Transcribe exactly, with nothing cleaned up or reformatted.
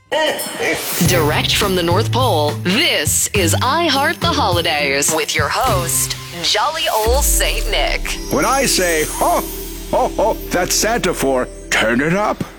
Direct from the North Pole, this is I Heart the Holidays with your host, Jolly Old Saint Nick. When I say, ho, ho, ho, that's Santa for turn it up.